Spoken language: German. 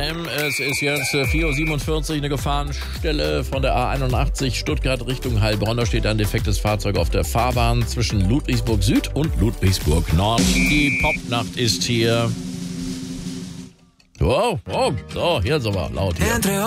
Time. Es ist jetzt 4.47 Uhr, eine Gefahrenstelle von der A81 Stuttgart Richtung Heilbronn. Da steht ein defektes Fahrzeug auf der Fahrbahn zwischen Ludwigsburg Süd und Ludwigsburg Nord. Die Popnacht ist hier. Oh, so, hier ist aber laut hier.